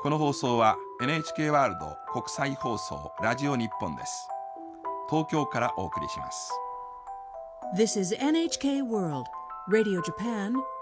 この放送は NHK ワールド国際放送ラジオ日本です。東京からお送りします。 This is NHK World Radio Japan